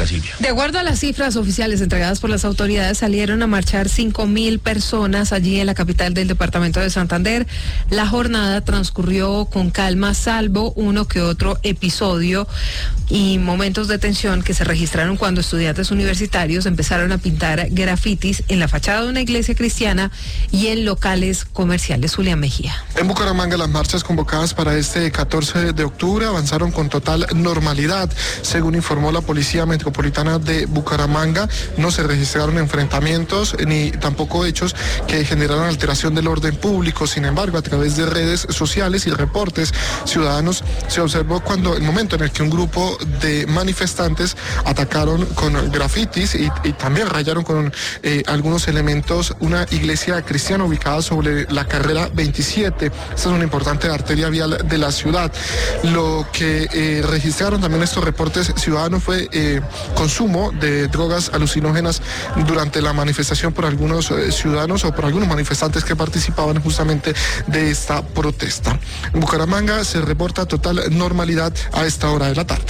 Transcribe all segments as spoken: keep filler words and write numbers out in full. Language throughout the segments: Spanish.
Maga, Silvia. De acuerdo a las cifras oficiales entregadas por las autoridades, salieron a marchar cinco mil personas allí en la capital del departamento de Santander. La jornada transcurrió con calma, salvo uno que otro episodio y momentos de tensión que se registraron cuando estudiantes universitarios empezaron a pintar grafitis en la fachada de una iglesia cristiana y en locales comerciales. Julián Mejía. En Bucaramanga, las marchas convocadas para este catorce de octubre avanzaron con total normalidad. Según informó la Policía Metropolitana de Bucaramanga, no se registraron enfrentamientos ni tampoco hechos que generaron alteración del orden público. Sin embargo, a través de redes sociales y reportes ciudadanos se observó cuando el momento en el que un grupo de manifestantes atacaron con grafitis y, y también rayaron con eh, algunos elementos una iglesia cristiana ubicada sobre la carrera veintisiete. Esta es una importante arteria vial de la ciudad. Lo que eh, registraron también estos reportes ciudadanos fue eh, consumo de drogas alucinógenas durante la manifestación por algunos eh, ciudadanos o por algunos manifestantes que participaban justamente de esta protesta. En Bucaramanga se reporta total normalidad a esta hora de la tarde.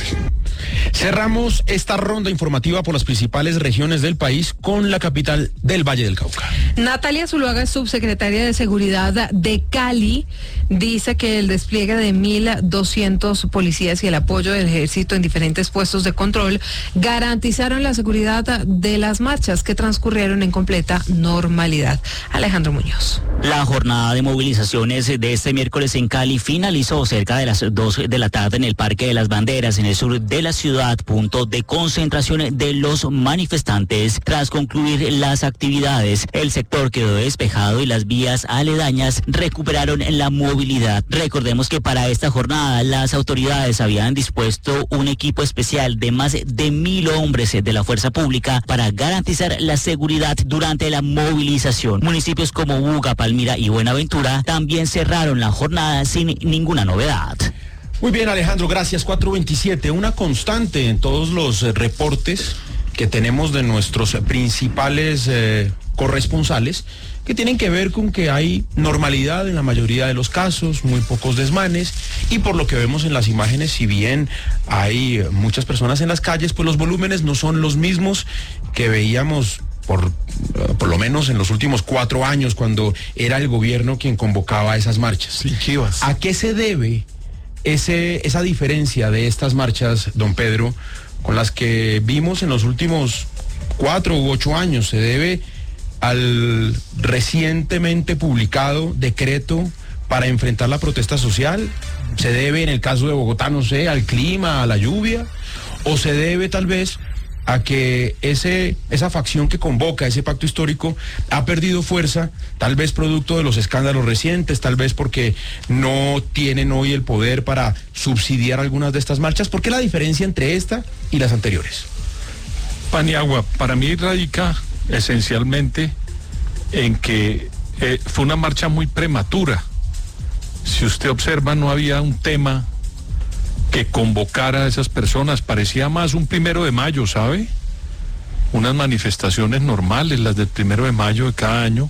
Cerramos esta ronda informativa por las principales regiones del país con la capital del Valle del Cauca. Natalia Zuluaga, subsecretaria de Seguridad de Cali, dice que el despliegue de mil doscientos policías y el apoyo del ejército en diferentes puestos de control garantizaron la seguridad de las marchas que transcurrieron en completa normalidad. Alejandro Muñoz. La jornada de movilizaciones de este miércoles en Cali finalizó cerca de las dos de la tarde en el Parque de las Banderas, en el sur de la ciudad, punto de concentración de los manifestantes. Tras concluir las actividades, el sector quedó despejado y las vías aledañas recuperaron la movilidad. Recordemos que para esta jornada las autoridades habían dispuesto un equipo especial de más de mil hombres de la fuerza pública para garantizar la seguridad durante la movilización. Municipios como Buga, Palmira y Buenaventura también cerraron la jornada sin ninguna novedad. Muy bien, Alejandro, gracias. cuatro veintisiete, una constante en todos los eh, reportes que tenemos de nuestros principales eh, corresponsales, que tienen que ver con que hay normalidad en la mayoría de los casos, muy pocos desmanes, y por lo que vemos en las imágenes, si bien hay muchas personas en las calles, pues los volúmenes no son los mismos que veíamos por, por lo menos en los últimos cuatro años, cuando era el gobierno quien convocaba esas marchas. Sí, Chivas. ¿A qué se debe ese, esa diferencia de estas marchas, don Pedro, con las que vimos en los últimos cuatro u ocho años? ¿Se debe al recientemente publicado decreto para enfrentar la protesta social? ¿Se debe, en el caso de Bogotá, no sé, al clima, a la lluvia? ¿O se debe tal vez a que ese, esa facción que convoca ese pacto histórico ha perdido fuerza, tal vez producto de los escándalos recientes, tal vez porque no tienen hoy el poder para subsidiar algunas de estas marchas? ¿Por qué la diferencia entre esta y las anteriores? Paniagua, para mí radica esencialmente en que eh, fue una marcha muy prematura. Si usted observa, no había un tema que convocara a esas personas, parecía más un primero de mayo, ¿sabe? Unas manifestaciones normales, las del primero de mayo de cada año,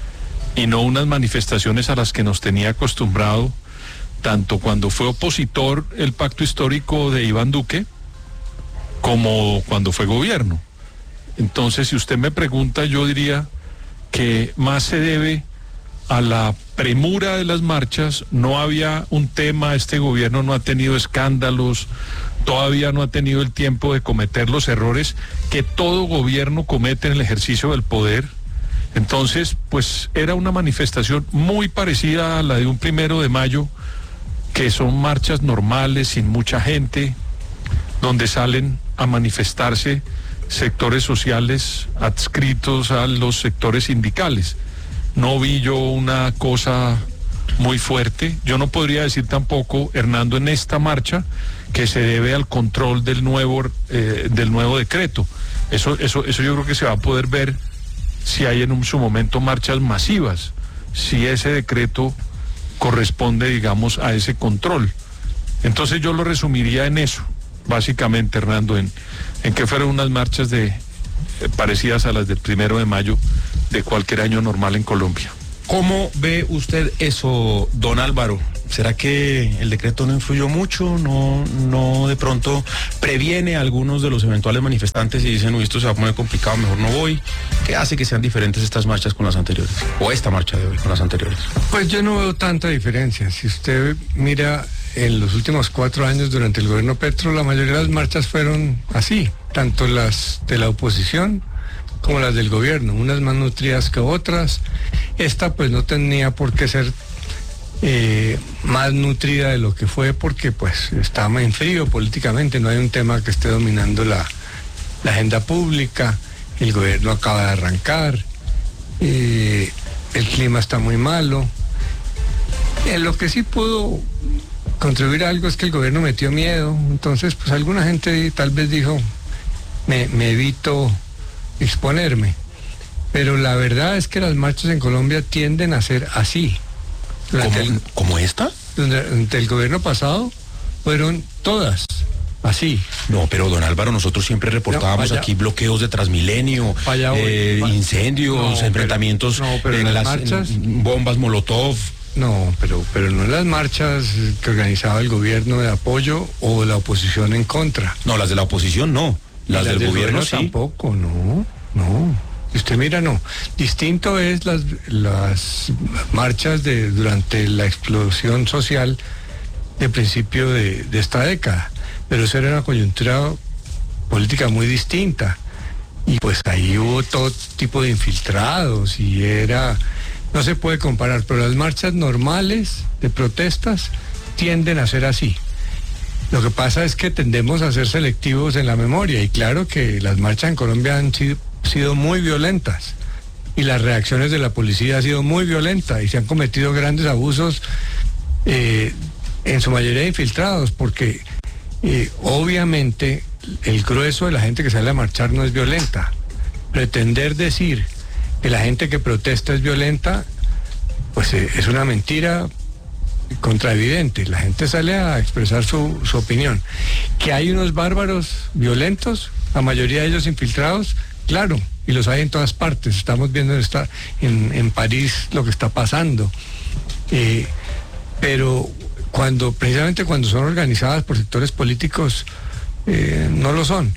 y no unas manifestaciones a las que nos tenía acostumbrado, tanto cuando fue opositor el pacto histórico de Iván Duque, como cuando fue gobierno. Entonces, si usted me pregunta, yo diría que más se debe a la premura de las marchas. No había un tema, este gobierno no ha tenido escándalos, todavía no ha tenido el tiempo de cometer los errores que todo gobierno comete en el ejercicio del poder. Entonces, pues era una manifestación muy parecida a la de un primero de mayo, que son marchas normales, sin mucha gente, donde salen a manifestarse sectores sociales adscritos a los sectores sindicales. No vi yo una cosa muy fuerte. Yo no podría decir tampoco, Hernando, en esta marcha que se debe al control del nuevo eh, del nuevo decreto. Eso, eso, eso yo creo que se va a poder ver si hay en un, su momento marchas masivas, si ese decreto corresponde, digamos, a ese control. Entonces yo lo resumiría en eso, básicamente, Hernando, en, en que fueron unas marchas de eh, parecidas a las del primero de mayo de cualquier año normal en Colombia. ¿Cómo ve usted eso, don Álvaro? ¿Será que el decreto no influyó mucho? ¿No, no de pronto previene a algunos de los eventuales manifestantes y dicen, uy, esto se va a poner complicado, mejor no voy? ¿Qué hace que sean diferentes estas marchas con las anteriores? O esta marcha de hoy con las anteriores. Pues yo no veo tanta diferencia. Si usted mira en los últimos cuatro años durante el gobierno Petro, la mayoría de las marchas fueron así, tanto las de la oposición como las del gobierno, unas más nutridas que otras. Esta pues no tenía por qué ser Eh, más nutrida de lo que fue, porque pues está en frío políticamente, no hay un tema que esté dominando la, la agenda pública, el gobierno acaba de arrancar, eh, el clima está muy malo. En lo que sí pudo contribuir a algo es que el gobierno metió miedo, entonces pues alguna gente tal vez dijo, me, me evito exponerme, pero la verdad es que las marchas en Colombia tienden a ser así. ¿Como, el, ¿Como esta? Durante el gobierno pasado fueron todas así. No, pero don Álvaro, nosotros siempre reportábamos no, aquí bloqueos de Transmilenio, allá, eh, va, incendios, no, enfrentamientos pero, no, pero en, en las, las marchas, en bombas Molotov. No, pero, pero no en las marchas que organizaba el gobierno de apoyo o la oposición en contra. No, las de la oposición no. Las, las del, del gobierno, gobierno sí. Tampoco, no, no. Si usted mira, no. Distinto es las, las marchas de durante la explosión social de principio de, de esta década. Pero eso era una coyuntura política muy distinta. Y pues ahí hubo todo tipo de infiltrados y era... No se puede comparar, pero las marchas normales de protestas tienden a ser así. Lo que pasa es que tendemos a ser selectivos en la memoria y claro que las marchas en Colombia han sido... sido muy violentas y las reacciones de la policía han sido muy violentas y se han cometido grandes abusos, eh, en su mayoría infiltrados, porque eh, obviamente el grueso de la gente que sale a marchar no es violenta. Pretender decir que la gente que protesta es violenta, pues eh, es una mentira contraevidente. La gente sale a expresar su, su opinión. Que hay unos bárbaros violentos, la mayoría de ellos infiltrados, claro, y los hay en todas partes. Estamos viendo esta, en, en París lo que está pasando. Eh, pero cuando, precisamente cuando son organizadas por sectores políticos, eh, no lo son.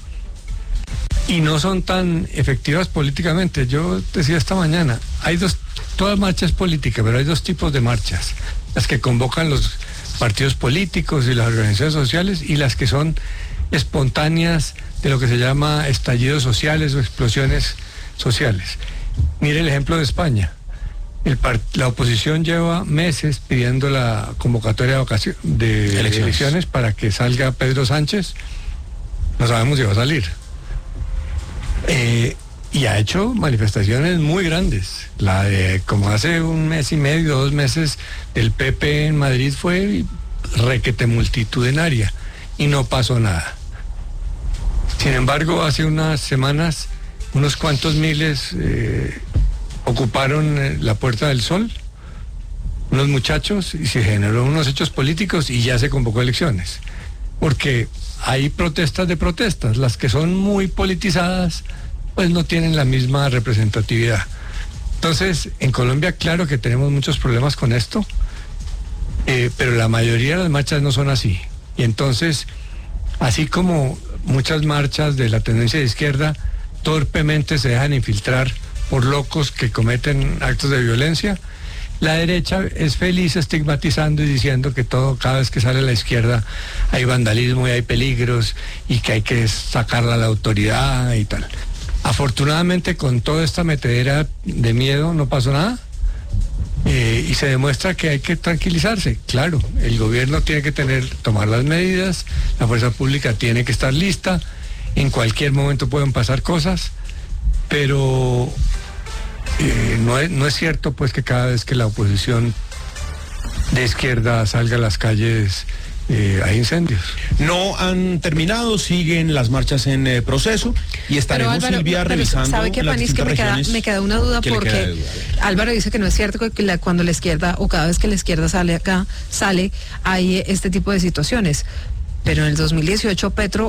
Y no son tan efectivas políticamente. Yo decía esta mañana, hay dos, todas marchas políticas, pero hay dos tipos de marchas. Las que convocan los partidos políticos y las organizaciones sociales y las que son espontáneas de lo que se llama estallidos sociales o explosiones sociales. Mire el ejemplo de España. El part, la oposición lleva meses pidiendo la convocatoria de, de elecciones. elecciones para que salga Pedro Sánchez. No sabemos si va a salir. Eh, y ha hecho manifestaciones muy grandes. La de como hace un mes y medio, dos meses del P P en Madrid fue requete multitudinaria y no pasó nada. Sin embargo, hace unas semanas, unos cuantos miles eh, ocuparon eh, la Puerta del Sol, unos muchachos, y se generaron unos hechos políticos y ya se convocó elecciones. Porque hay protestas de protestas, las que son muy politizadas, pues no tienen la misma representatividad. Entonces, en Colombia, claro que tenemos muchos problemas con esto, eh, pero la mayoría de las marchas no son así. Y entonces, así como muchas marchas de la tendencia de izquierda torpemente se dejan infiltrar por locos que cometen actos de violencia, la derecha es feliz estigmatizando y diciendo que todo, cada vez que sale la izquierda hay vandalismo y hay peligros y que hay que sacarla a la autoridad y tal. Afortunadamente, con toda esta metedera de miedo no pasó nada. Eh, y se demuestra que hay que tranquilizarse. Claro, el gobierno tiene que tener, tomar las medidas, la fuerza pública tiene que estar lista, en cualquier momento pueden pasar cosas, pero eh, no es, no es cierto pues que cada vez que la oposición de izquierda salga a las calles eh, hay incendios. No han terminado, siguen las marchas en eh, proceso y estaremos, pero Álvaro, Silvia, pero revisando. ¿Sabe qué, Panis? Que me queda, me queda una duda porque duda, Álvaro dice que no es cierto que la, cuando la izquierda o cada vez que la izquierda sale acá, sale, hay este tipo de situaciones. Pero en el dos mil dieciocho Petro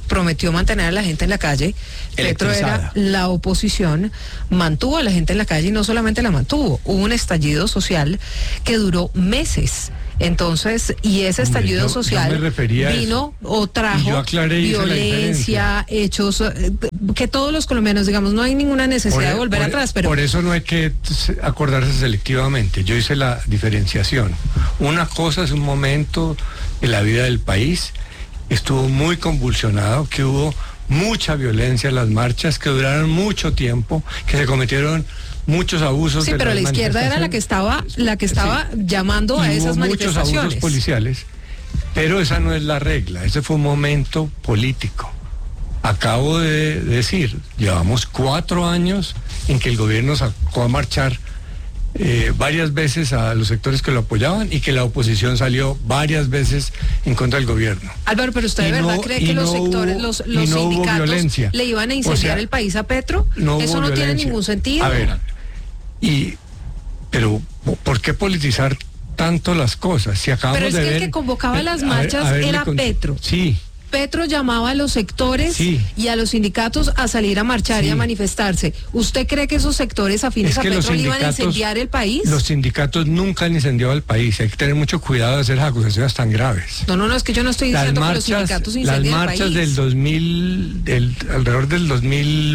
prometió mantener a la gente en la calle. Petro era la oposición, mantuvo a la gente en la calle y no solamente la mantuvo, hubo un estallido social que duró meses. Entonces, y ese estallido Hombre, yo, social yo me refería vino o trajo violencia, hechos, eh, que todos los colombianos, digamos, no hay ninguna necesidad por, de volver por, atrás, pero... Por eso no hay que acordarse selectivamente. Yo hice la diferenciación. Una cosa es un momento de la vida del país, estuvo muy convulsionado, que hubo mucha violencia en las marchas, que duraron mucho tiempo, que se cometieron muchos abusos. Sí, pero la izquierda era la que estaba, la que estaba sí. llamando y a esas hubo manifestaciones. Muchos abusos policiales, pero esa no es la regla, ese fue un momento político. Acabo de decir, llevamos cuatro años en que el gobierno sacó a marchar eh, varias veces a los sectores que lo apoyaban y que la oposición salió varias veces en contra del gobierno. Álvaro, pero usted de verdad no, cree que los no sectores, hubo, los, los no sindicatos le iban a incendiar o sea, el país a Petro? No Eso no violencia. Tiene ningún sentido. A ver, y pero ¿por qué politizar tanto las cosas? Si acabamos pero es de que ver, el que convocaba las marchas a ver, a ver, era con... Petro. Sí. Petro llamaba a los sectores sí. y a los sindicatos a salir a marchar sí. y a manifestarse. ¿Usted cree que esos sectores afines es a Petro le iban a incendiar el país? Los sindicatos nunca han incendiado el país. Hay que tener mucho cuidado de hacer las acusaciones tan graves. No, no, no, es que yo no estoy diciendo marchas, que los sindicatos incendian el país. Las marchas del dos mil, del, alrededor del dos mil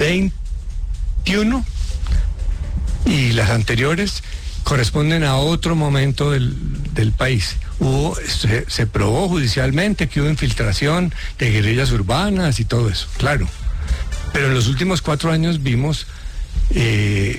veintiuno y las anteriores corresponden a otro momento del, del país. Hubo, se, se probó judicialmente que hubo infiltración de guerrillas urbanas y todo eso, claro. Pero en los últimos cuatro años vimos eh,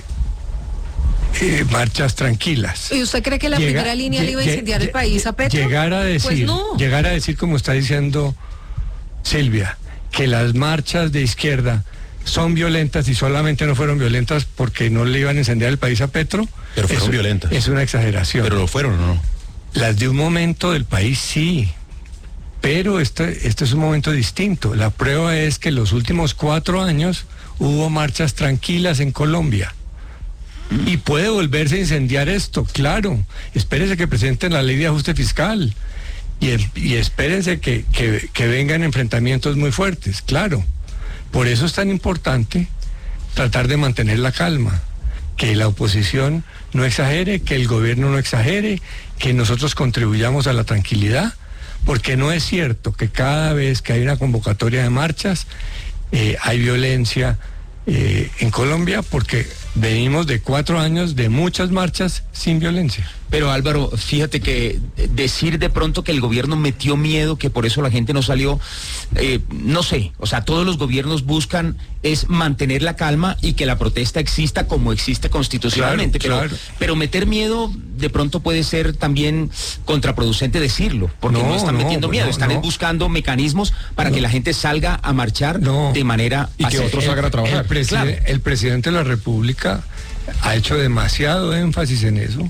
eh, marchas tranquilas. ¿Y usted cree que la Llega, primera línea le iba a incendiar el país a Petro? Llegar a decir, pues no. llegar a decir, como está diciendo Silvia, que las marchas de izquierda son violentas y solamente no fueron violentas porque no le iban a incendiar el país a Petro. Pero fueron es, violentas. Es una exageración. Pero lo fueron, ¿o no? Las de un momento del país sí, pero este, este es un momento distinto. La prueba es que en los últimos cuatro años hubo marchas tranquilas en Colombia. Y puede volverse a incendiar esto, claro. Espérese que presenten la ley de ajuste fiscal. Y, y espérense que, que, que vengan enfrentamientos muy fuertes, claro. Por eso es tan importante tratar de mantener la calma, que la oposición no exagere, que el gobierno no exagere, que nosotros contribuyamos a la tranquilidad, porque no es cierto que cada vez que hay una convocatoria de marchas eh, hay violencia eh, en Colombia, porque venimos de cuatro años de muchas marchas sin violencia. Pero Álvaro, fíjate que decir de pronto que el gobierno metió miedo, que por eso la gente no salió, eh, no sé, o sea, todos los gobiernos buscan es mantener la calma y que la protesta exista como existe constitucionalmente, claro, pero, claro. pero meter miedo de pronto puede ser también contraproducente decirlo, porque no, no están no, metiendo miedo, no, están no. buscando mecanismos para no. que la gente salga a marchar no. de manera y que otros salgan a trabajar. El, preside claro. el presidente de la República ha hecho demasiado énfasis en eso.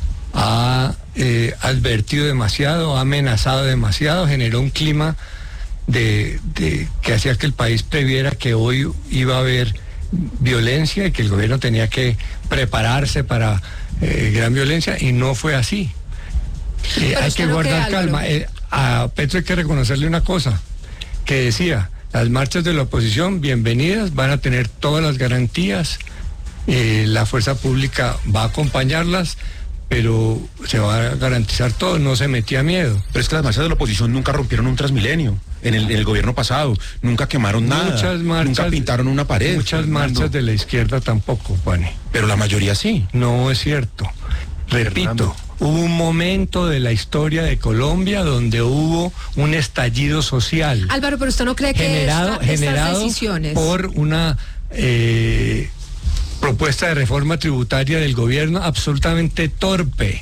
Ha eh, advertido demasiado, ha amenazado demasiado, generó un clima de, de que hacía que el país previera que hoy iba a haber violencia y que el gobierno tenía que prepararse para eh, gran violencia, y no fue así. Eh, hay que guardar calma. Eh, a Petro hay que reconocerle una cosa, que decía, las marchas de la oposición, bienvenidas, van a tener todas las garantías, eh, la fuerza pública va a acompañarlas, pero se va a garantizar todo, no se metía miedo. Pero es que las marchas de la oposición nunca rompieron un Transmilenio en el, en el gobierno pasado, nunca quemaron nada, muchas marchas, nunca pintaron una pared. Muchas Fernando. marchas de la izquierda tampoco, Juan. Pero la mayoría sí. No es cierto. Repito, Fernando. Hubo un momento de la historia de Colombia donde hubo un estallido social. Álvaro, pero usted no cree que generado, esta, generado estas decisiones por una eh, propuesta de reforma tributaria del gobierno absolutamente torpe,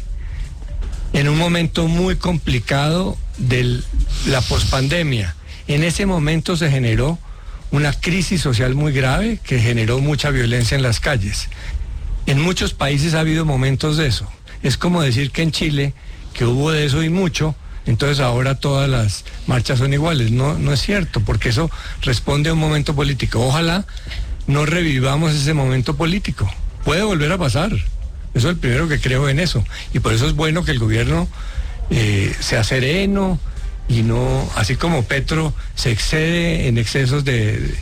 en un momento muy complicado de la pospandemia. En ese momento se generó una crisis social muy grave que generó mucha violencia en las calles. En muchos países ha habido momentos de eso. Es como decir que en Chile, que hubo de eso y mucho, entonces ahora todas las marchas son iguales. No, no es cierto, porque eso responde a un momento político. Ojalá no revivamos ese momento político. Puede volver a pasar. Eso es el primero que creo en eso. Y por eso es bueno que el gobierno eh, sea sereno, y no, así como Petro se excede en excesos de,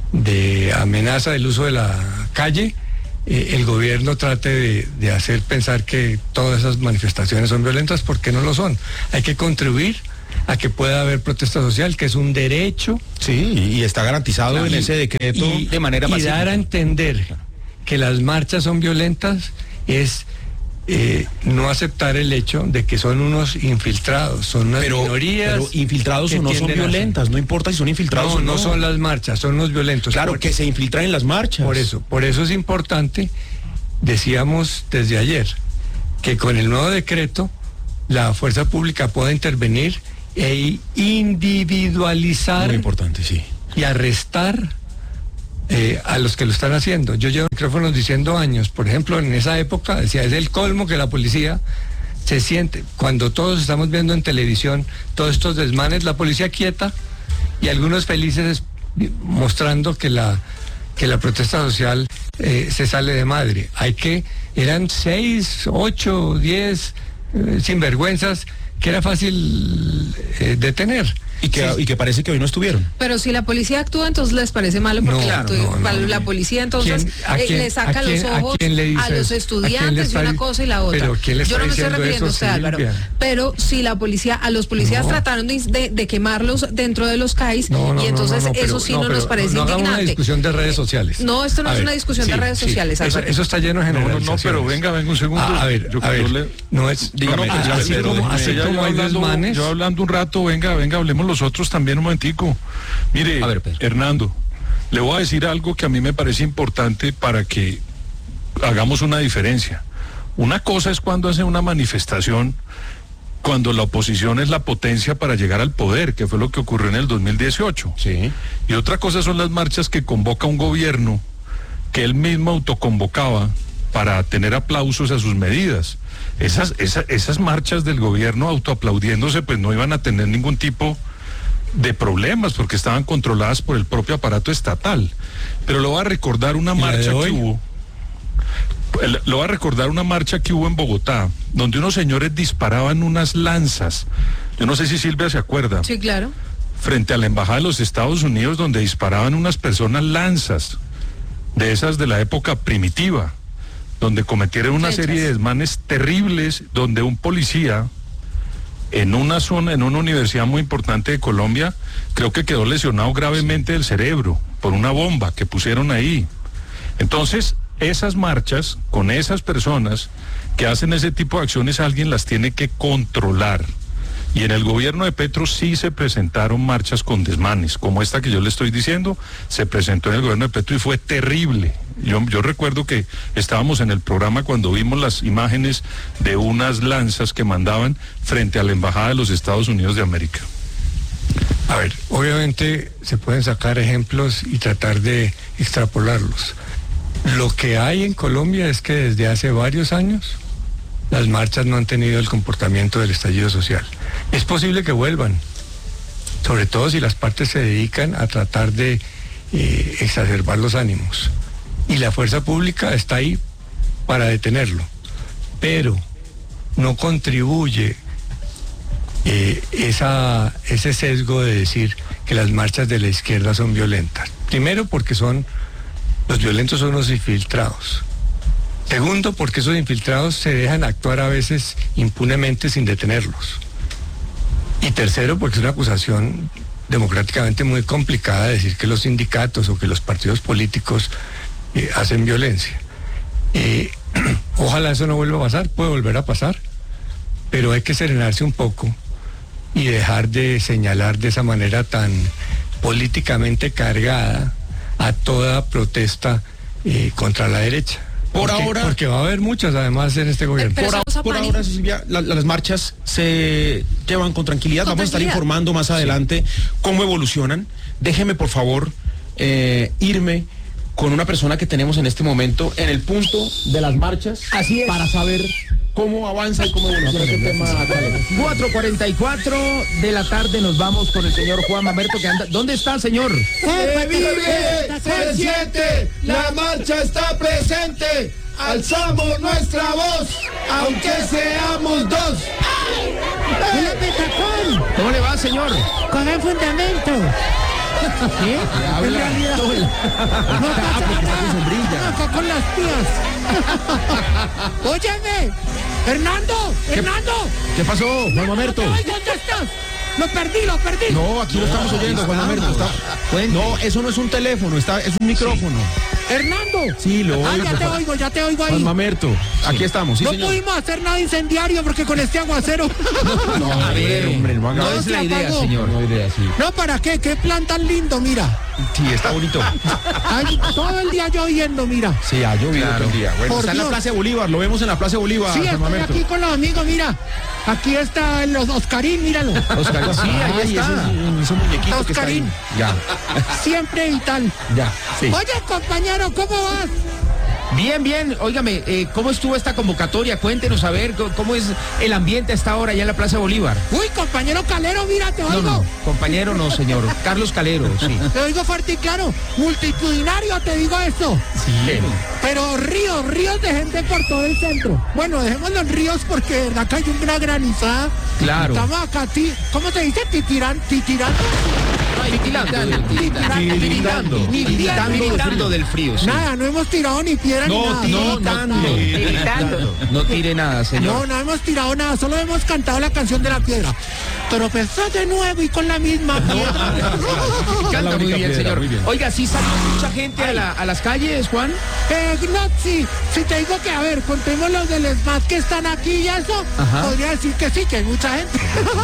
de amenaza del uso de la calle, eh, el gobierno trate de, de hacer pensar que todas esas manifestaciones son violentas, porque no lo son. Hay que contribuir a que pueda haber protesta social, que es un derecho. Sí, y está garantizado Claro, en ese decreto y, de manera y pacífica. dar a entender que las marchas son violentas es eh, no aceptar el hecho de que son unos infiltrados, son unas Pero, minorías. pero infiltrados o no son tienden a- violentas, no importa si son infiltrados No, o no. no son las marchas, son los violentos. Claro, Por- que se infiltran en las marchas. Por eso, por eso es importante, decíamos desde ayer, que con el nuevo decreto la fuerza pública pueda intervenir e individualizar Muy importante, sí. y arrestar eh, a los que lo están haciendo. Yo llevo micrófonos diciendo años, por ejemplo, en esa época decía, es el colmo que la policía se siente, cuando todos estamos viendo en televisión todos estos desmanes, la policía quieta y algunos felices mostrando que la que la protesta social eh, se sale de madre. Hay que, eran seis, ocho, diez eh, sinvergüenzas que era fácil eh, detener. Y que, Sí. y que parece que hoy no estuvieron. Pero si la policía actúa, entonces les parece malo porque No, la, claro, no, no, la- la no. policía entonces ¿Quién- a eh, quién- le saca a quién- los a ojos quién le dice a los eso? ¿A quién le estudiantes de está una di- cosa y la otra. pero quién le Yo está no me estoy diciendo refiriendo a eso, usted, Álvaro. Silvia? Pero si la policía, a los policías No. trataron de, de- de quemarlos dentro de los C A I S No, no, y entonces no, no, no, eso pero- sí no, no, pero nos parece no hagamos una indignante. discusión de redes sociales. No, esto no A es ver, una discusión de sí, redes sí, sociales, Eso, Álvaro. eso está lleno de No, no, generalizaciones. no, pero venga, venga un segundo. A, a ver, Yo- a ver, yo le- no es, Dígame, No, no, pues, así pero como, déjeme, así ya como yo hay hablando- desmanes. Yo hablando un rato, venga, venga, hablemos los otros también un momentico. Mire, A ver, Pedro. Hernando, le voy a decir algo que a mí me parece importante para que hagamos una diferencia. Una cosa es cuando hace una manifestación, cuando la oposición es la potencia para llegar al poder, que fue lo que ocurrió en el dos mil dieciocho. Sí. Y otra cosa son las marchas que convoca un gobierno que él mismo autoconvocaba para tener aplausos a sus medidas. Esas, esa- esas marchas del gobierno autoaplaudiéndose pues no iban a tener ningún tipo de problemas porque estaban controladas por el propio aparato estatal. Pero lo voy a recordar una ¿Y la de marcha que hoy? hubo. El- Lo voy a recordar una marcha que hubo en Bogotá, donde unos señores disparaban unas lanzas. Yo no sé si Silvia se acuerda. Sí, claro. Frente a la embajada de los Estados Unidos, donde disparaban unas personas lanzas de esas de la época primitiva, donde cometieron una Flechas. serie de desmanes terribles, donde un policía en una zona, en una universidad muy importante de Colombia, creo que quedó lesionado gravemente del cerebro por una bomba que pusieron ahí. Entonces, esas marchas con esas personas que hacen ese tipo de acciones, alguien las tiene que controlar. Y en el gobierno de Petro sí se presentaron marchas con desmanes, como esta que yo le estoy diciendo, se presentó en el gobierno de Petro y fue terrible. Yo, yo recuerdo que estábamos en el programa cuando vimos las imágenes de unas lanzas que mandaban frente a la embajada de los Estados Unidos de América. A ver, obviamente se pueden sacar ejemplos y tratar de extrapolarlos. Lo que hay en Colombia es que desde hace varios años las marchas no han tenido el comportamiento del estallido social. Es posible que vuelvan, sobre todo si las partes se dedican a tratar de eh, exacerbar los ánimos. Y la fuerza pública está ahí para detenerlo, pero no contribuye eh, esa, ese sesgo de decir que las marchas de la izquierda son violentas. Primero porque son, los violentos son los infiltrados. Segundo, porque esos infiltrados se dejan actuar a veces impunemente sin detenerlos. Y tercero, porque es una acusación democráticamente muy complicada decir que los sindicatos o que los partidos políticos eh, hacen violencia. Eh, ojalá eso no vuelva a pasar, puede volver a pasar, pero hay que serenarse un poco y dejar de señalar de esa manera tan políticamente cargada a toda protesta eh, contra la derecha. Por Porque- ahora- Porque va a haber muchas además en este gobierno. Pero Por, eso ahora- usa por pánico. ahora, Silvia, la- las marchas se llevan con tranquilidad. Con Vamos a estar tranquilidad. informando más adelante cómo evolucionan. Déjeme, por favor, eh, irme con una persona que tenemos en este momento en el punto de las marchas. Así es. Para saber cómo avanza y cómo evoluciona este tema. cuatro cuarenta y cuatro de la tarde nos vamos con el señor Juan Mamerto que anda. ¿Dónde está, señor? ¡Que vive! ¡Se siente! ¡La marcha está presente! ¡Alzamos nuestra voz! ¡Aunque seamos dos! ¡Hola, Petacón! ¿Cómo le va, señor? Con el fundamento. ¿Qué? En realidad. No, Ah, porque está con sombrilla. acá con las tías. Óyeme, Hernando, Hernando. ¿Qué pasó, Juan Mamerto? Ay, ¿dónde estás? Lo perdí, lo perdí. No, aquí lo estamos oyendo, Juan Mamerto. Está... No, eso no es un teléfono, está, es un micrófono. Hernando. Sí, lo Ah, oigo. ya te oigo, ya te oigo ahí. Juan Mamerto, aquí estamos, sí, no señor. pudimos hacer nada incendiario porque con este aguacero. No, a ver, hombre, no haga No eso. es la se idea, apagó. señor. No idea, sí. No, ¿para qué? Qué plan tan lindo, mira. Sí, está bonito. Ay, todo el día lloviendo, mira. Sí, ha llovido Claro. todo el día. Bueno, Por está en la Dios. Plaza de Bolívar, lo vemos en la Plaza de Bolívar, Sí, Juan estoy Mamerto. aquí con los amigos, mira. Aquí está los Oscarín, míralo. Oscar, sí, ahí Ay, está. ese- Ese muñequito que está ahí. Oscarín. Ya, Siempre y tal. ya, sí. Oye, compañero, ¿cómo vas? Bien, bien. Óigame, eh, ¿cómo estuvo esta convocatoria? Cuéntenos, a ver, co- ¿cómo es el ambiente a esta hora allá en la Plaza Bolívar? Uy, compañero Calero, mira, te No, oigo. no, compañero no, señor. Carlos Calero, sí. Te oigo fuerte y claro. Multitudinario, te digo eso. Sí. Pero ríos, ríos de gente por todo el centro. Bueno, dejemos los ríos porque de verdad que hay una granizada. Claro. Estamos acá, ti- ¿cómo se dice? Titirán, titirando. Tiritando, tiritando, tiritando, tiritando del frío, sí. Nada, no hemos tirado ni piedra ni No, nada. tiritando. Tiritando. No tire nada, señor. No, no hemos tirado nada, solo hemos cantado la canción de la piedra. Pero pensás de nuevo y con la misma piedra. Canta muy única bien, piedra, señor. muy bien. Oiga, ¿sí salió mucha gente a, la- a las calles, Juan? Eh, no, sí, si te digo que, a ver, contemos los del SMAT que están aquí y eso, Ajá. podría decir que sí, que hay mucha gente.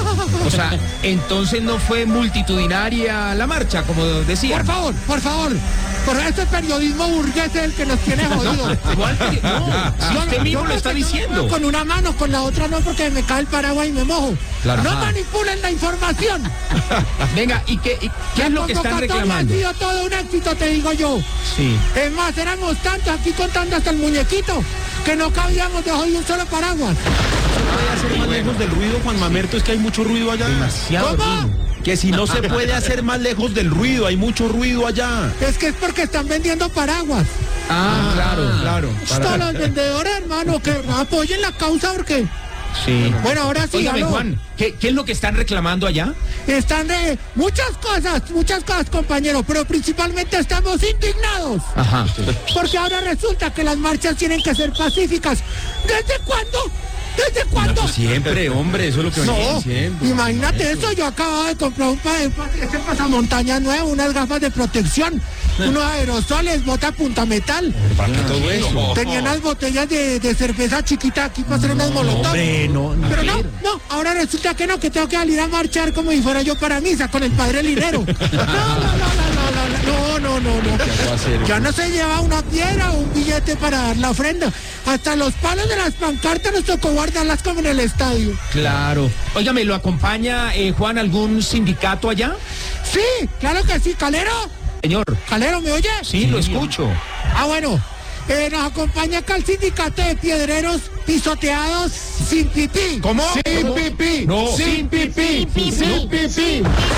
O sea, entonces no fue multitudinaria la marcha, como decía. Por favor, por favor, por este periodismo burgués es el que nos tiene jodidos. Igual que- no, si usted mismo Yo lo está porque no diciendo. Con una mano, con la otra no, porque me cae el paraguas y me mojo. Claro. No Ajá. manipulen la información. Venga, ¿y qué, y qué es lo que están Convocatoria reclamando? ha sido todo un éxito, te digo yo. Sí. Es más, éramos tantos aquí contando hasta el muñequito que no cabíamos debajo de un solo paraguas. puede hacer más lejos del ruido, Juan Mamerto, es que hay mucho ruido allá. Demasiado ¿Cómo? ruido. Que si no se puede hacer más lejos del ruido, hay mucho ruido allá. Es que es porque están vendiendo paraguas. Ah, claro, claro. Todos los vendedores, hermano, que apoyen la causa porque... Sí. Bueno, ahora sí, Óigame, aló. Juan, ¿qué, ¿qué es lo que están reclamando allá? Están de muchas cosas, muchas cosas, compañeros, pero principalmente estamos indignados. Ajá. Porque ahora resulta que las marchas tienen que ser pacíficas. ¿Desde cuándo? ¿Desde cuándo? Siempre, hombre, eso es lo que venimos No, diciendo. imagínate eso. Yo acababa de comprar un pa- pa- ese pasamontañas nuevo, unas gafas de protección, unos aerosoles, bota punta metal. ¿Para qué todo eso? Tenía unas botellas de, de cerveza chiquita aquí para hacer unas molotov. Hombre, no, no. Pero no, no, ahora resulta que no, que tengo que salir a marchar como si fuera yo para misa con el padre Linero. No, no, no, no, no, no, no, no, no. va a hacer? Ya no se lleva una piedra o un billete para dar la ofrenda. Hasta los palos de las pancartas nos tocó guardarlas como en el estadio. Claro. Óigame, ¿lo acompaña, eh, Juan, algún sindicato allá? Sí, claro que sí, Calero. Señor. Calero, ¿me oye? Sí, lo escucho. Ah, bueno. Eh, nos acompaña acá el sindicato de piedreros pisoteados sin pipí. ¿Cómo? Sin pipí, No. sin pipí, sin pipí.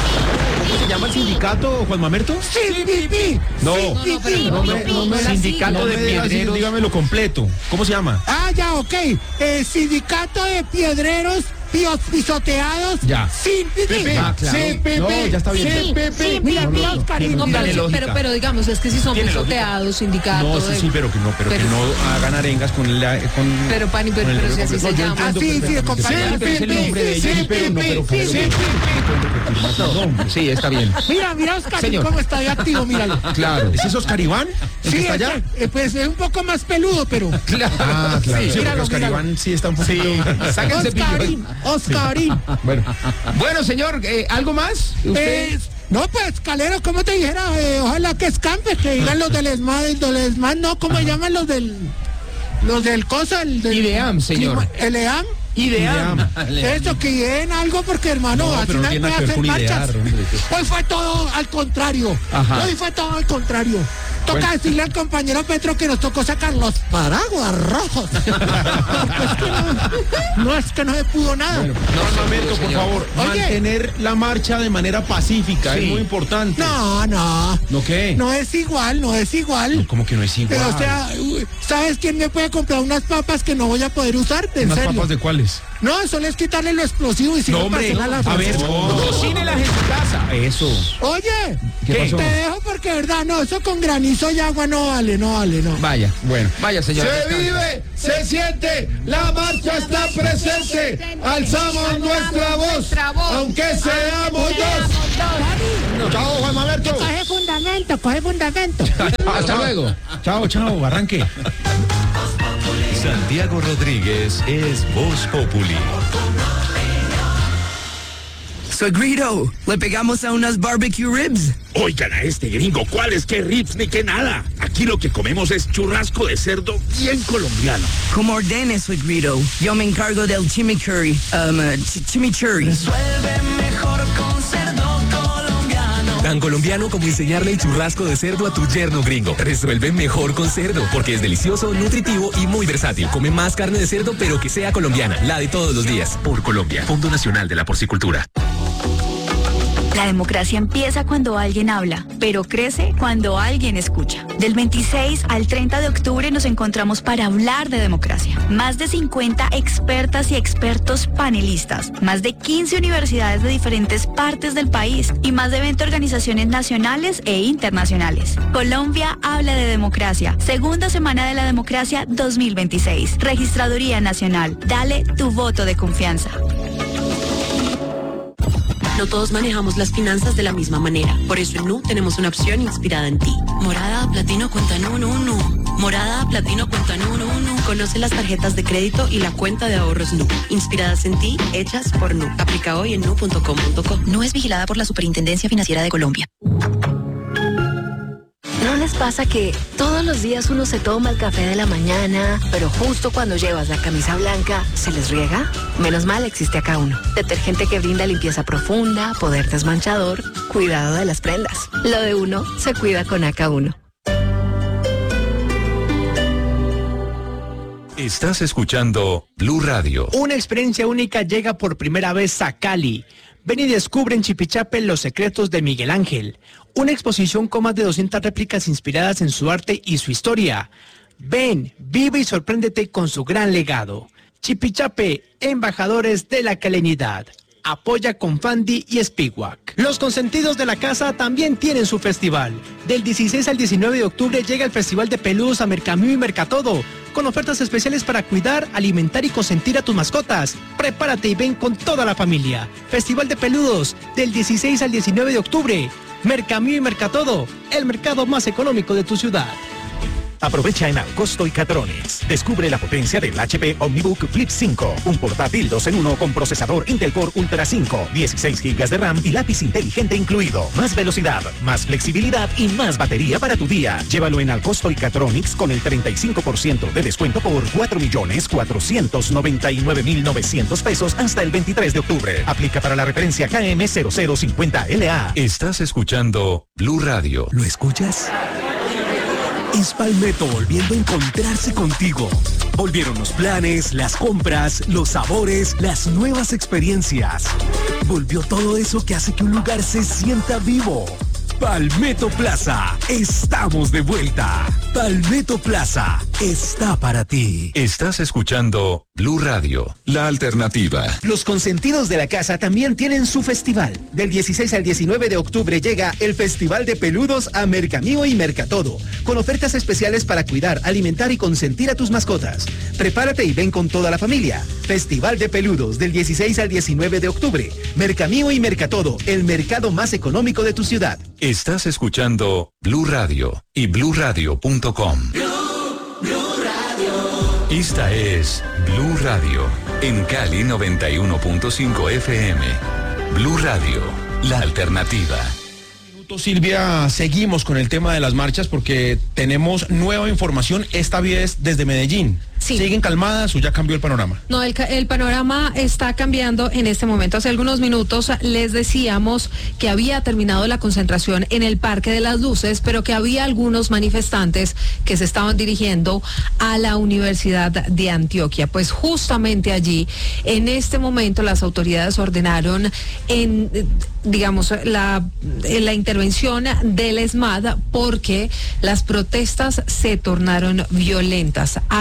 ¿Cómo se llama el sindicato, Juan Mamerto? Sin pipí. No. Sin No, no, pipí. pero no, no, no, no, Sindicato No de me diga así, piedreros. dígamelo completo. ¿Cómo se llama? Ah, ya, ok. Eh, sindicato de piedreros pio- pisoteados Ya. sin pipí. Ah, claro. Sin pipí, No, ya está bien. sin pipí. Mira, mira, Oscarín, No, mira. pero, Tiene sí, lógica. pero, pero digamos, es que si son Tiene pisoteados, sindicatos. No, sí, sí, pero que no, pero, que no hagan arengas con la... Con, Pero, Pani, pero- con el pero si nombre así se completo. llama. No, yo Ah, sí, entiendo sí, perfectamente. compañero. Sí, pero es el nombre de ellos. Sí, pero no, pero Sí, sí, no, Sí, está bien. Mira, mira, Oscarín, Señor. cómo está de activo, míralo. Claro. ¿Es eso Oscar Iván? ¿El que Sí, está allá? es, eh, pues es un poco más peludo, pero... Ah, claro. Sí, porque míralo, Oscar míralo. Iván sí está un poquito... Sáquense pillo. Oscarín, Oscarín. Bueno, Bueno, señor, eh, ¿algo más? ¿Usted? Eh, no, pues, Calero, ¿cómo te dijera? Eh, ojalá que escampe, que digan los del ESMAD, los del ESMAD, no, ¿cómo se llaman los del... Los del coso, el del... IDEAM, señor. El EAM. Ideam. Eso, que den algo porque, hermano, No, así pero no no tiene puede nada que ver hacer con marchas. idear, hombre. Hoy fue todo al contrario. Ajá. Hoy fue todo al contrario. Toca Bueno. decirle al compañero Petro que nos tocó sacar los paraguas rojos. Porque es que no, no es que no se pudo nada. Bueno, Juan Mamerto, por señor. favor, Oye. mantener la marcha de manera pacífica, Sí. es muy importante. No, no. ¿No qué? No es igual, no es igual. ¿Cómo que no es igual? Pero, o sea, uy, ¿sabes quién me puede comprar unas papas que no voy a poder usar? En ¿Unas serio. papas de cuáles? No, solo es quitarle lo explosivo y si No, no, hombre, pasar a la a ver, frontera. cocínelas en su casa. Eso. Oye, ¿Qué pasó? te dejo porque, verdad, no, eso con granizo y agua no vale, no vale, no. Vaya, bueno, vaya, señor. Se vive, se siente, la marcha está presente. Alzamos nuestra voz, aunque seamos dos. Chao, Juan Mamerto. Coge fundamento, coge fundamento. Hasta luego. Chao, chao, arranque. Santiago Rodríguez es Voz Populi. Suegrito, ¿le pegamos a unas barbecue ribs? Oigan a este gringo, ¿cuáles que ribs ni que nada? Aquí lo que comemos es churrasco de cerdo bien colombiano. Como ordene, Suegrito. Yo me encargo del chimichurri. Um, uh, ch chimichurri. Resuelve mejor con cerdo colombiano. Tan colombiano como enseñarle el churrasco de cerdo a tu yerno gringo. Resuelve mejor con cerdo, porque es delicioso, nutritivo y muy versátil. Come más carne de cerdo, pero que sea colombiana, la de todos los días. Por Colombia, Fondo Nacional de la Porcicultura. La democracia empieza cuando alguien habla, pero crece cuando alguien escucha. Del veintiséis al treinta de octubre nos encontramos para hablar de democracia. Más de cincuenta expertas y expertos panelistas, más de quince universidades de diferentes partes del país y más de veinte organizaciones nacionales e internacionales. Colombia habla de democracia. Segunda semana de la democracia dos mil veintiséis. Registraduría Nacional. Dale tu voto de confianza. No todos manejamos las finanzas de la misma manera. Por eso en Nu tenemos una opción inspirada en ti. Morada, Platino, Cuenta Nu, Nu, Nu. Morada, Platino, Cuenta Nu, Nu, Nu. Conoce las tarjetas de crédito y la cuenta de ahorros Nu. Inspiradas en ti, hechas por Nu. Aplica hoy en nu punto com punto co. Nu es vigilada por la Superintendencia Financiera de Colombia. ¿No les pasa que todos los días uno se toma el café de la mañana, pero justo cuando llevas la camisa blanca, se les riega? Menos mal existe Acá Uno. Detergente que brinda limpieza profunda, poder desmanchador, cuidado de las prendas. Lo de uno se cuida con Acá Uno. Estás escuchando Blue Radio. Una experiencia única llega por primera vez a Cali. Ven y descubre en Chipichape los secretos de Miguel Ángel. Una exposición con más de doscientas réplicas inspiradas en su arte y su historia. Ven, vive y sorpréndete con su gran legado. Chipichape, embajadores de la calenidad. Apoya con Fandi y Spiwak. Los consentidos de la casa también tienen su festival. Del dieciséis al diecinueve de octubre llega el Festival de Peludos a Mercamú y Mercatodo, con ofertas especiales para cuidar, alimentar y consentir a tus mascotas. Prepárate y ven con toda la familia. Festival de Peludos, del dieciséis al diecinueve de octubre. Mercamú y Mercatodo, el mercado más económico de tu ciudad. Aprovecha en Alcosto y Catronics. Descubre la potencia del H P OmniBook Flip cinco, un portátil dos en uno con procesador Intel Core Ultra cinco, dieciséis gigas de RAM y lápiz inteligente incluido. Más velocidad, más flexibilidad y más batería para tu día. Llévalo en Alcosto y Catronics con el treinta y cinco por ciento de descuento por cuatro millones cuatrocientos noventa y nueve mil novecientos pesos hasta el veintitrés de octubre. Aplica para la referencia K M cero cero cincuenta L A. Estás escuchando Blue Radio. ¿Lo escuchas? Es Palmetto volviendo a encontrarse contigo. Volvieron los planes, las compras, los sabores, las nuevas experiencias. Volvió todo eso que hace que un lugar se sienta vivo. Palmetto Plaza, estamos de vuelta. Palmetto Plaza está para ti. Estás escuchando Blue Radio, la alternativa. Los consentidos de la casa también tienen su festival. Del dieciséis al diecinueve de octubre llega el Festival de Peludos a Mercamío y Mercatodo, con ofertas especiales para cuidar, alimentar y consentir a tus mascotas. Prepárate y ven con toda la familia. Festival de Peludos del dieciséis al diecinueve de octubre. Mercamío y Mercatodo, el mercado más económico de tu ciudad. Estás escuchando Blue Radio y blue radio punto com. Blue, Blue Radio. Esta es Blue Radio en Cali noventa y uno punto cinco F M. Blue Radio, la alternativa. Silvia, seguimos con el tema de las marchas porque tenemos nueva información, esta vez desde Medellín. Sí. ¿Siguen calmadas o ya cambió el panorama? No, el, el panorama está cambiando en este momento. Hace algunos minutos les decíamos que había terminado la concentración en el Parque de las Luces, pero que había algunos manifestantes que se estaban dirigiendo a la Universidad de Antioquia. Pues justamente allí, en este momento, las autoridades ordenaron en, digamos, la, en la intervención del ESMAD porque las protestas se tornaron violentas. Hay en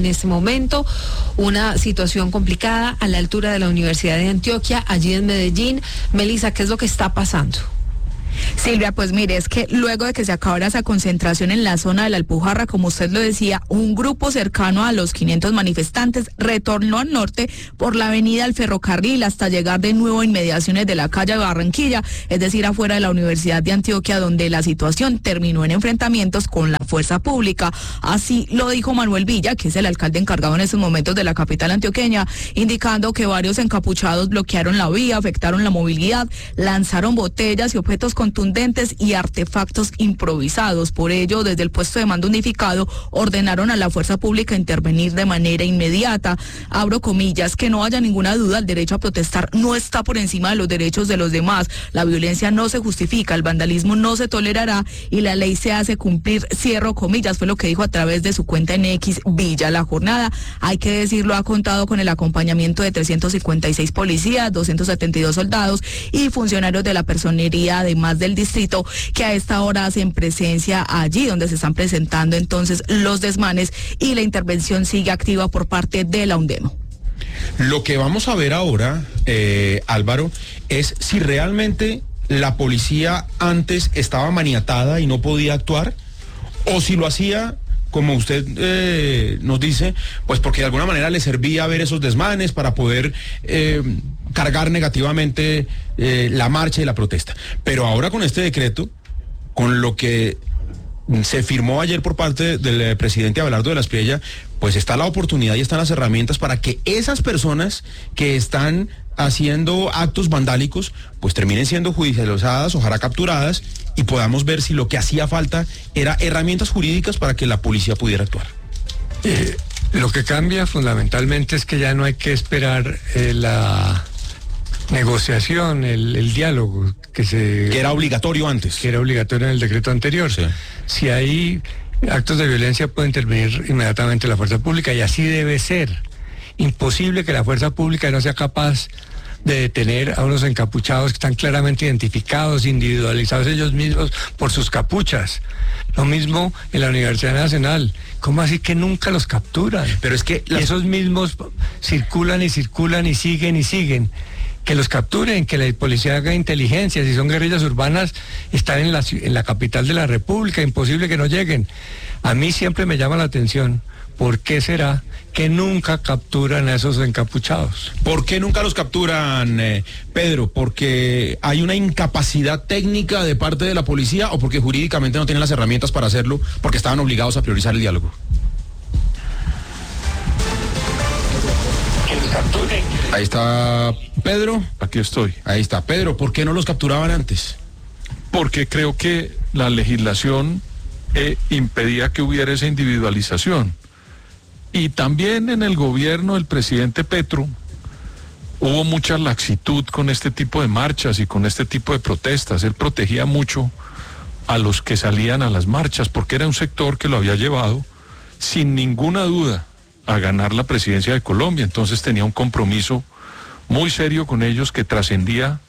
este momento. Una situación complicada a la altura de la Universidad de Antioquia, allí en Medellín. Melissa, ¿qué es lo que está pasando? Silvia, pues mire, es que luego de que se acabara esa concentración en la zona de la Alpujarra, como usted lo decía, un grupo cercano a los quinientos manifestantes retornó al norte por la avenida al ferrocarril hasta llegar de nuevo a inmediaciones de la calle Barranquilla, es decir, afuera de la Universidad de Antioquia, donde la situación terminó en enfrentamientos con la fuerza pública. Así lo dijo Manuel Villa, que es el alcalde encargado en estos momentos de la capital antioqueña, indicando que varios encapuchados bloquearon la vía, afectaron la movilidad, lanzaron botellas y objetos con contundentes y artefactos improvisados. Por ello, desde el puesto de mando unificado, ordenaron a la fuerza pública intervenir de manera inmediata. Abro comillas, que no haya ninguna duda, el derecho a protestar no está por encima de los derechos de los demás. La violencia no se justifica, el vandalismo no se tolerará y la ley se hace cumplir. Cierro comillas, fue lo que dijo a través de su cuenta en X Villa. La jornada, hay que decirlo, ha contado con el acompañamiento de trescientos cincuenta y seis policías, doscientos setenta y dos soldados y funcionarios de la personería, además del distrito, que a esta hora hacen presencia allí donde se están presentando entonces los desmanes, y la intervención sigue activa por parte de la UNDEMO. Lo que vamos a ver ahora, eh, Álvaro, es si realmente la policía antes estaba maniatada y no podía actuar, o si lo hacía, como usted eh, nos dice, pues porque de alguna manera le servía ver esos desmanes para poder eh, cargar negativamente eh, la marcha y la protesta. Pero ahora con este decreto, con lo que se firmó ayer por parte del presidente Abelardo de la Espriella, pues está la oportunidad y están las herramientas para que esas personas que están haciendo actos vandálicos, pues terminen siendo judicializadas, ojalá capturadas, y podamos ver si lo que hacía falta era herramientas jurídicas para que la policía pudiera actuar. Eh, lo que cambia fundamentalmente es que ya no hay que esperar eh, la negociación, el, el diálogo que se... Que era obligatorio antes. Que era obligatorio en el decreto anterior. Sí. Si hay actos de violencia puede intervenir inmediatamente la fuerza pública, y así debe ser. Imposible que la fuerza pública no sea capaz de detener a unos encapuchados que están claramente identificados, individualizados ellos mismos por sus capuchas. Lo mismo en la Universidad Nacional. ¿Cómo así que nunca los capturan? Pero es que las... esos mismos circulan y circulan y siguen y siguen. Que los capturen, que la policía haga inteligencia. Si son guerrillas urbanas, están en la, en la capital de la República, imposible que no lleguen. A mí siempre me llama la atención, ¿por qué será que nunca capturan a esos encapuchados? ¿Por qué nunca los capturan, eh, Pedro? ¿Porque hay una incapacidad técnica de parte de la policía o porque jurídicamente no tienen las herramientas para hacerlo, porque estaban obligados a priorizar el diálogo? Que los capturen. Ahí está Pedro. Aquí estoy. Ahí está Pedro. ¿Por qué no los capturaban antes? Porque creo que la legislación eh, impedía que hubiera esa individualización. Y también en el gobierno del presidente Petro hubo mucha laxitud con este tipo de marchas y con este tipo de protestas. Él protegía mucho a los que salían a las marchas porque era un sector que lo había llevado sin ninguna duda a ganar la presidencia de Colombia. Entonces tenía un compromiso muy serio con ellos que trascendía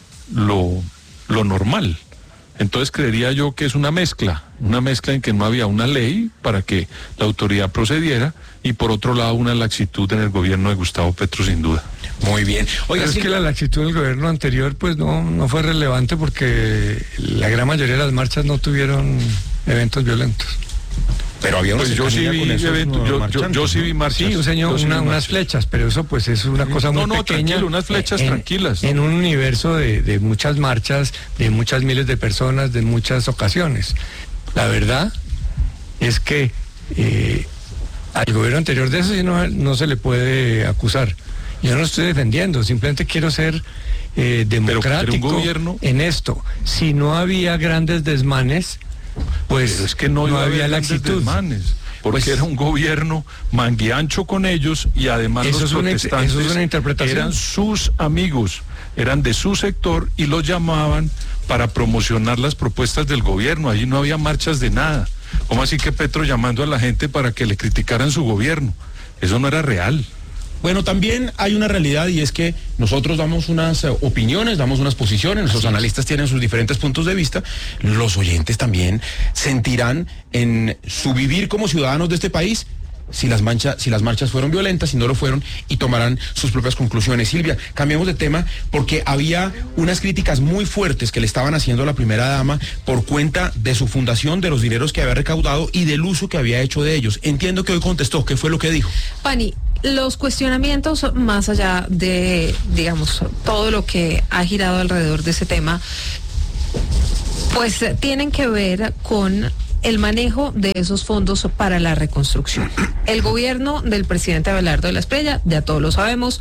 lo, lo normal. Entonces creería yo que es una mezcla, una mezcla en que no había una ley para que la autoridad procediera y por otro lado una laxitud en el gobierno de Gustavo Petro sin duda. Muy bien. Oiga, es que la laxitud del gobierno anterior pues no, no fue relevante porque la gran mayoría de las marchas no tuvieron eventos violentos. Pero había una pues yo sí vi eventos, yo, yo, yo sí vi marchas. Sí, un señor, sí una, unas marchas. flechas, pero eso pues es una cosa muy no, no, pequeña. Tranquilo, unas flechas en, tranquilas. En un universo de, de muchas marchas, de muchas miles de personas, de muchas ocasiones. La verdad es que eh, al gobierno anterior de eso sí no, no se le puede acusar. Yo no estoy defendiendo, simplemente quiero ser eh, democrático un gobierno... en esto. Si no había grandes desmanes, pues pero es que no, no había laxitud. Desmanes, porque pues, era un gobierno mangueancho con ellos y además eso los es protestantes una, eso es una interpretación. Eran sus amigos, eran de su sector y los llamaban para promocionar las propuestas del gobierno. Allí no había marchas de nada. ¿Cómo así que Petro llamando a la gente para que le criticaran su gobierno? Eso no era real. Bueno, también hay una realidad y es que nosotros damos unas uh, opiniones, damos unas posiciones, nuestros analistas tienen sus diferentes puntos de vista, los oyentes también sentirán en su vivir como ciudadanos de este país si las, mancha, si las marchas fueron violentas, si no lo fueron, y tomarán sus propias conclusiones. Silvia, cambiemos de tema porque había unas críticas muy fuertes que le estaban haciendo a la primera dama por cuenta de su fundación, de los dineros que había recaudado y del uso que había hecho de ellos. Entiendo que hoy contestó. ¿Qué fue lo que dijo? Pani, los cuestionamientos, más allá de, digamos, todo lo que ha girado alrededor de ese tema, pues tienen que ver con el manejo de esos fondos para la reconstrucción. El gobierno del presidente Abelardo de la Espriella, ya todos lo sabemos,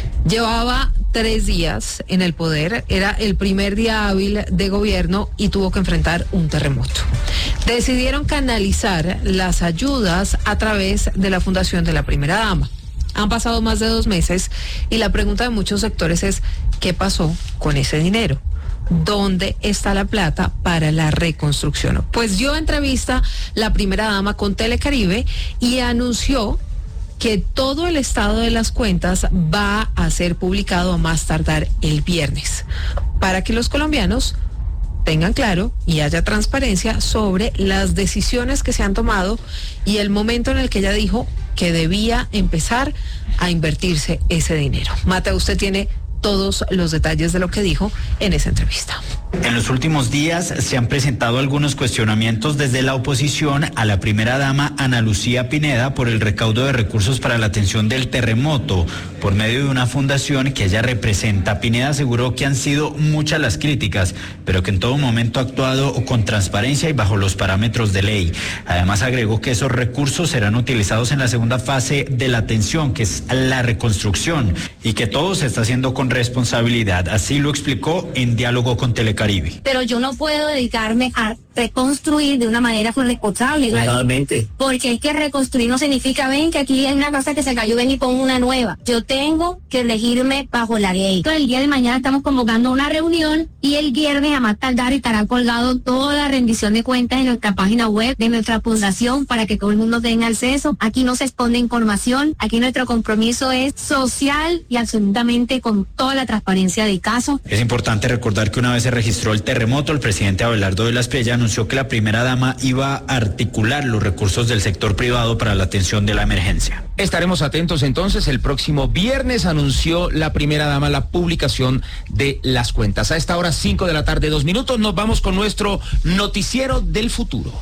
llevaba tres días en el poder, era el primer día hábil de gobierno y tuvo que enfrentar un terremoto. Decidieron canalizar las ayudas a través de la fundación de la primera dama. Han pasado más de dos meses y la pregunta de muchos sectores es, ¿qué pasó con ese dinero? ¿Dónde está la plata para la reconstrucción? Pues dio entrevista la primera dama con Telecaribe y anunció que todo el estado de las cuentas va a ser publicado a más tardar el viernes, para que los colombianos tengan claro y haya transparencia sobre las decisiones que se han tomado y el momento en el que ella dijo que debía empezar a invertirse ese dinero. Mateo, usted tiene todos los detalles de lo que dijo en esa entrevista. En los últimos días se han presentado algunos cuestionamientos desde la oposición a la primera dama Ana Lucía Pineda por el recaudo de recursos para la atención del terremoto por medio de una fundación que ella representa. Pineda aseguró que han sido muchas las críticas, pero que en todo momento ha actuado con transparencia y bajo los parámetros de ley. Además agregó que esos recursos serán utilizados en la segunda fase de la atención, que es la reconstrucción, y que todo se está haciendo con responsabilidad. Así lo explicó en diálogo con Telecaribe. Pero yo no puedo dedicarme a reconstruir de una manera responsable. Claramente. Porque es que reconstruir no significa, ven que aquí hay una casa que se cayó, ven y pon una nueva. Yo tengo que elegirme bajo la ley. Entonces, el día de mañana estamos convocando una reunión y el viernes a más tardar estará colgado toda la rendición de cuentas en nuestra página web de nuestra fundación para que todo el mundo tenga acceso. Aquí no se esconde información, aquí nuestro compromiso es social y absolutamente con toda la transparencia del caso. Es importante recordar que una vez se registró el terremoto, el presidente Abelardo de la Espriella anunció que la primera dama iba a articular los recursos del sector privado para la atención de la emergencia. Estaremos atentos entonces. El próximo viernes anunció la primera dama la publicación de las cuentas. A esta hora, cinco de la tarde, dos minutos, nos vamos con nuestro noticiero del futuro.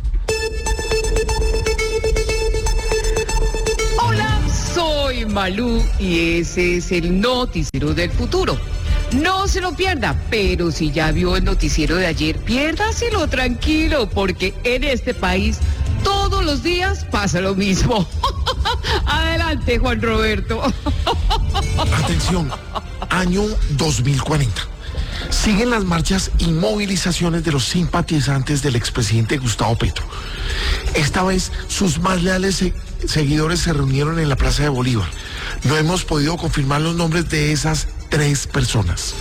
Hola, soy Malú y ese es el noticiero del futuro. No se lo pierda, pero si ya vio el noticiero de ayer, piérdaselo tranquilo, porque en este país todos los días pasa lo mismo. Adelante, Juan Roberto. Atención, año dos mil cuarenta. Siguen las marchas y movilizaciones de los simpatizantes del expresidente Gustavo Petro. Esta vez sus más leales se- seguidores se reunieron en la Plaza de Bolívar. No hemos podido confirmar los nombres de esas tres personas.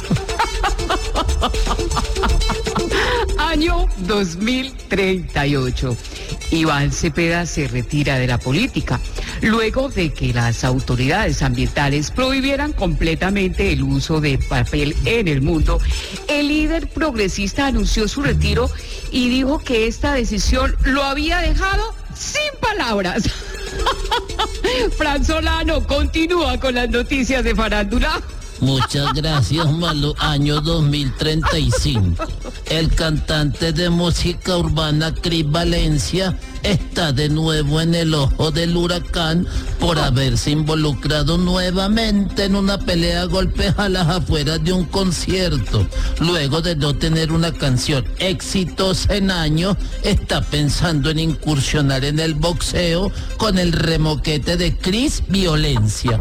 Año dos mil treinta y ocho. Iván Cepeda se retira de la política luego de que las autoridades ambientales prohibieran completamente el uso de papel en el mundo. El líder progresista anunció su retiro y dijo que esta decisión lo había dejado sin palabras. Fran Solano continúa con las noticias de farándula. Muchas gracias, Malu. Año dos mil treinta y cinco. El cantante de música urbana Cris Valencia está de nuevo en el ojo del huracán por haberse involucrado nuevamente en una pelea a golpes a las afueras de un concierto. Luego de no tener una canción exitosa en años, está pensando en incursionar en el boxeo con el remoquete de Cris Violencia.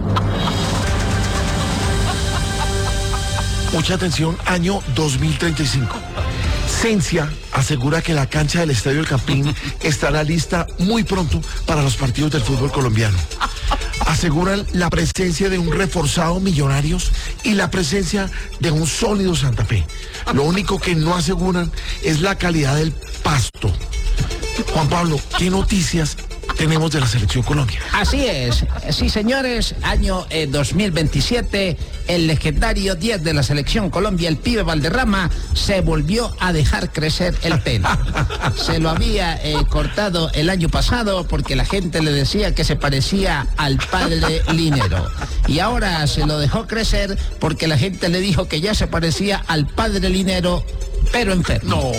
Mucha atención, año dos mil treinta y cinco. Cencia asegura que la cancha del Estadio El Campín estará lista muy pronto para los partidos del fútbol colombiano. Aseguran la presencia de un reforzado Millonarios y la presencia de un sólido Santa Fe. Lo único que no aseguran es la calidad del pasto. Juan Pablo, ¿qué noticias tenemos de la Selección Colombia? Así es, sí señores, año eh, dos mil veintisiete, el legendario diez de la Selección Colombia, el pibe Valderrama, se volvió a dejar crecer el pelo. Se lo había eh, cortado el año pasado porque la gente le decía que se parecía al padre Linero. Y ahora se lo dejó crecer porque la gente le dijo que ya se parecía al padre Linero, pero enfermo. No.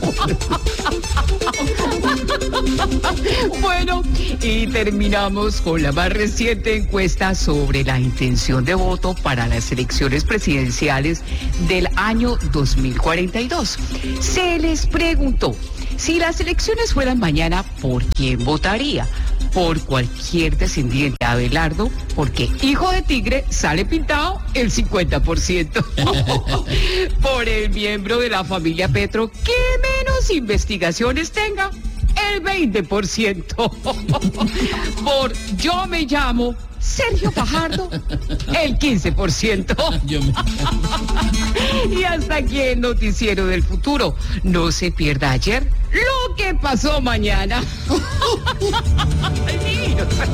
Bueno, y terminamos con la más reciente encuesta sobre la intención de voto para las elecciones presidenciales del año dos mil cuarenta y dos. Se les preguntó, si las elecciones fueran mañana, ¿por quién votaría? Por cualquier descendiente de Abelardo, porque hijo de tigre sale pintado el cincuenta por ciento. Por el miembro de la familia Petro que menos investigaciones tenga, el veinte por ciento. Por yo me llamo Sergio Fajardo, el quince por ciento. Y hasta aquí el noticiero del futuro. No se pierda ayer lo que pasó mañana.